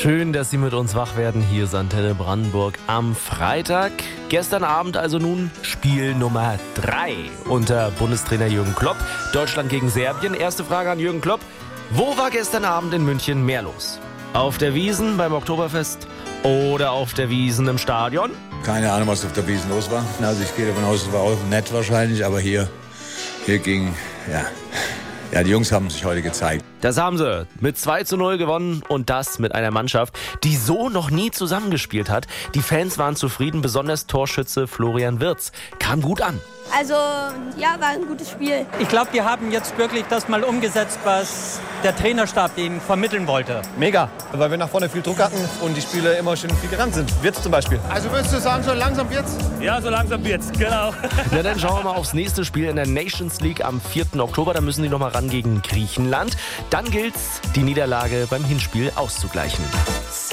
Schön, dass Sie mit uns wach werden. Hier ist Antenne Brandenburg am Freitag. Gestern Abend also nun Spiel Nummer 3 unter Bundestrainer Jürgen Klopp. Deutschland gegen Serbien. Erste Frage an Jürgen Klopp. Wo war gestern Abend in München mehr los? Auf der Wiesn beim Oktoberfest oder auf der Wiesn im Stadion? Keine Ahnung, was auf der Wiesn los war. Also ich gehe davon aus, es war auch nett wahrscheinlich, aber hier ging, ja, die Jungs haben sich heute gezeigt. Das haben sie mit 2:0 gewonnen und das mit einer Mannschaft, die so noch nie zusammengespielt hat. Die Fans waren zufrieden, besonders Torschütze Florian Wirtz kam gut an. Also, ja, war ein gutes Spiel. Ich glaube, die haben jetzt wirklich das mal umgesetzt, was der Trainerstab ihnen vermitteln wollte. Mega, weil wir nach vorne viel Druck hatten und die Spieler immer schön viel gerannt sind. Wirtz zum Beispiel. Also würdest du sagen, so langsam wird's? Ja, so langsam wird's, genau. Na dann schauen wir mal aufs nächste Spiel in der Nations League am 4. Oktober. Da müssen die nochmal ran gegen Griechenland. Dann gilt's, die Niederlage beim Hinspiel auszugleichen.